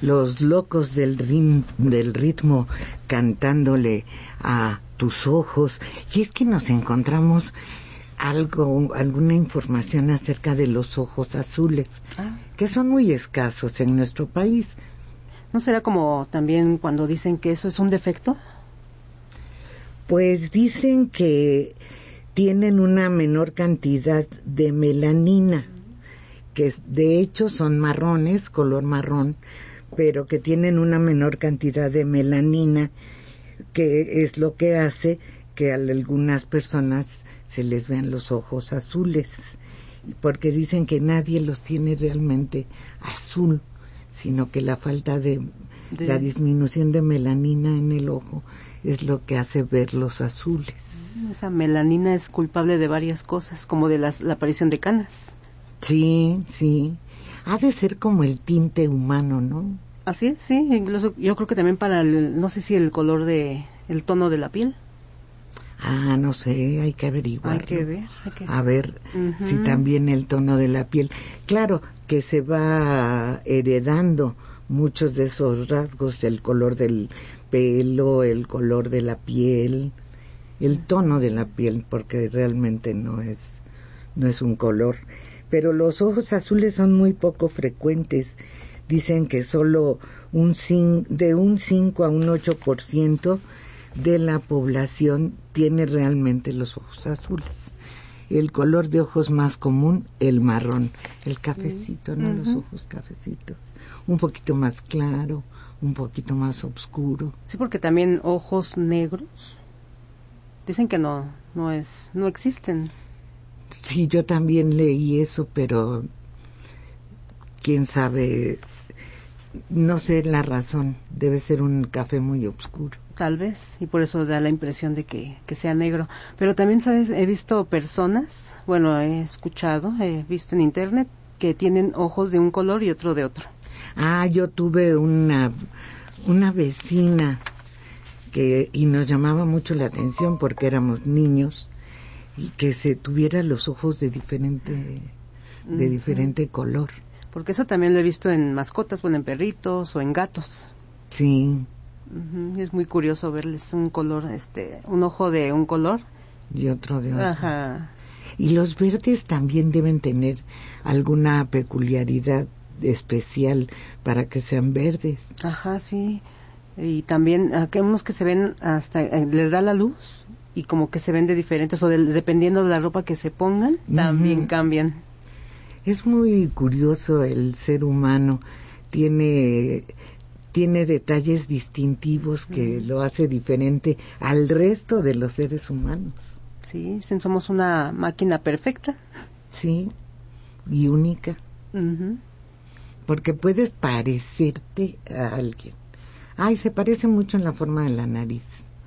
los locos del ritmo cantándole a tus ojos. Y es que nos encontramos alguna información acerca de los ojos azules, que son muy escasos en nuestro país. ¿No será como también cuando dicen que eso es un defecto? Pues dicen que tienen una menor cantidad de melanina, que de hecho son marrones, color marrón, pero que tienen una menor cantidad de melanina, que es lo que hace que a algunas personas se les vean los ojos azules, porque dicen que nadie los tiene realmente azul, sino que la falta de la disminución de melanina en el ojo es lo que hace verlos azules. Esa melanina es culpable de varias cosas, como de la aparición de canas. Sí, sí. Ha de ser como el tinte humano, ¿no? Así es, sí. Incluso yo creo que también para no sé si el color el tono de la piel. No sé, hay que averiguarlo. Hay que ver. A ver si también el tono de la piel. Claro que se va heredando muchos de esos rasgos, el color del pelo, el color de la piel, el tono de la piel, porque realmente no es un color. Pero los ojos azules son muy poco frecuentes. Dicen que solo de un 5 a un 8% de la población tiene realmente los ojos azules. El color de ojos más común, el marrón, el cafecito, ¿no? Los ojos cafecitos, un poquito más claro, un poquito más oscuro. Sí, porque también ojos negros dicen que no existen. Sí, yo también leí eso, pero quién sabe, no sé la razón, debe ser un café muy oscuro. Tal vez, y por eso da la impresión de que sea negro. Pero también, ¿sabes? He visto personas, he visto en internet, que tienen ojos de un color y otro de otro. Yo tuve una vecina y nos llamaba mucho la atención porque éramos niños, y que se tuviera los ojos de diferente color. Porque eso también lo he visto en mascotas, en perritos o en gatos. Sí. Es muy curioso verles un color, un ojo de un color y otro de otro. Ajá. Y los verdes también deben tener alguna peculiaridad especial para que sean verdes. Ajá, sí. Y también hay unos que se ven hasta les da la luz y como que se ven de diferentes, o dependiendo de la ropa que se pongan, también cambian. Es muy curioso, el ser humano tiene detalles distintivos que lo hace diferente al resto de los seres humanos. Sí, somos una máquina perfecta. Sí, y única. Porque puedes parecerte a alguien. Se parece mucho en la forma de la nariz.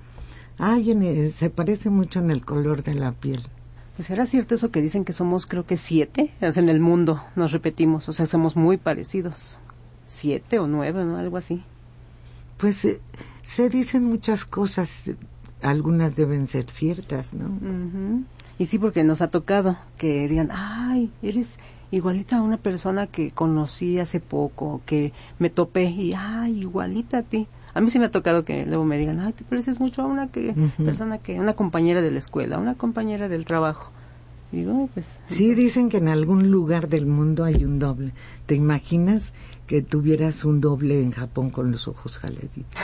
Se parece mucho en el color de la piel. Pues era cierto eso que dicen que somos, creo que 7, en el mundo, nos repetimos, somos muy parecidos. 7 o 9, ¿no? Algo así. Pues se dicen muchas cosas, algunas deben ser ciertas, ¿no? Y sí, porque nos ha tocado que digan, eres igualita a una persona que conocí hace poco, que me topé, y igualita a ti. A mí sí me ha tocado que luego me digan, te pareces mucho a una persona una compañera de la escuela, una compañera del trabajo. Y digo, pues... Sí, dicen que en algún lugar del mundo hay un doble. ¿Te imaginas que tuvieras un doble en Japón con los ojos jaladitos?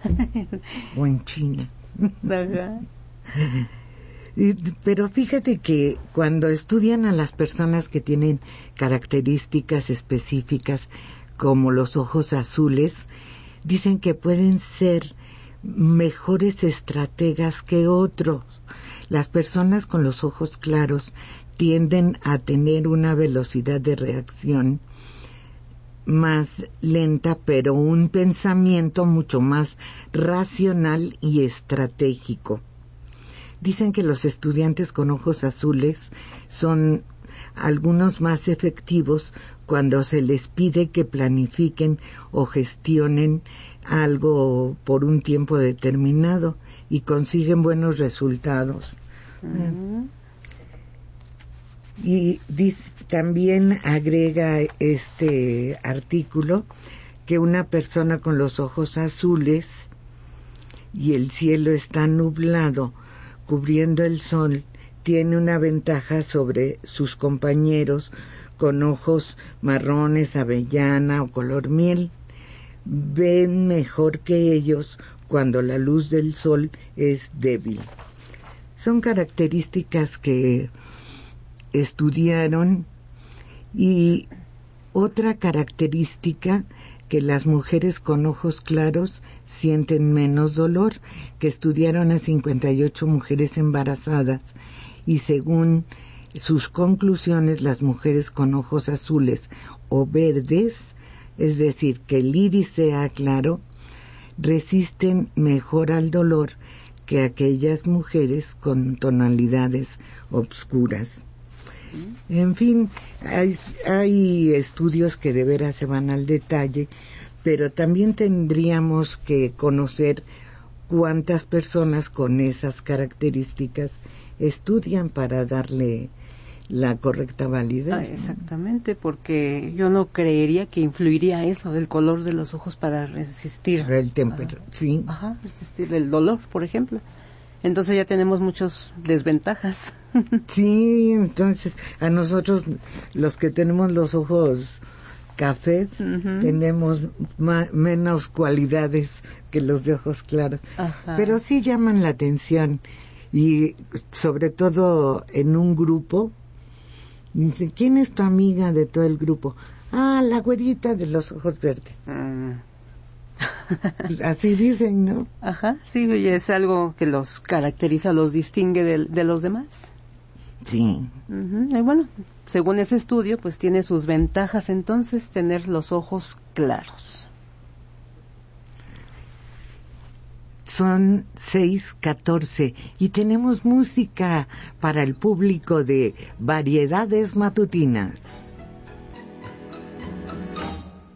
O en China. Ajá. Pero fíjate que cuando estudian a las personas que tienen características específicas como los ojos azules, dicen que pueden ser mejores estrategas que otros. Las personas con los ojos claros tienden a tener una velocidad de reacción más lenta, pero un pensamiento mucho más racional y estratégico. Dicen que los estudiantes con ojos azules son algunos más efectivos cuando se les pide que planifiquen o gestionen algo por un tiempo determinado y consiguen buenos resultados. Y también agrega este artículo que una persona con los ojos azules y el cielo está nublado, cubriendo el sol, tiene una ventaja sobre sus compañeros con ojos marrones, avellana o color miel. Ven mejor que ellos cuando la luz del sol es débil. Son características que estudiaron. Y otra característica, que las mujeres con ojos claros sienten menos dolor, que estudiaron a 58 mujeres embarazadas, y según sus conclusiones, las mujeres con ojos azules o verdes, es decir, que el iris sea claro, resisten mejor al dolor que aquellas mujeres con tonalidades obscuras. En fin, hay estudios que de veras se van al detalle, pero también tendríamos que conocer cuántas personas con esas características estudian para darle la correcta validez. Exactamente, porque yo no creería que influiría eso, el color de los ojos para resistir el sí. Resistir el dolor, por ejemplo. Entonces ya tenemos muchas desventajas. Sí, entonces a nosotros los que tenemos los ojos cafés tenemos menos cualidades que los de ojos claros. Pero sí llaman la atención, y sobre todo en un grupo. Dice, ¿quién es tu amiga de todo el grupo? La güerita de los ojos verdes. Así dicen, ¿no? Sí, y es algo que los caracteriza, los distingue de los demás. Sí. Y bueno, según ese estudio, pues tiene sus ventajas entonces tener los ojos claros. Son 6:14 y tenemos música para el público de Variedades Matutinas.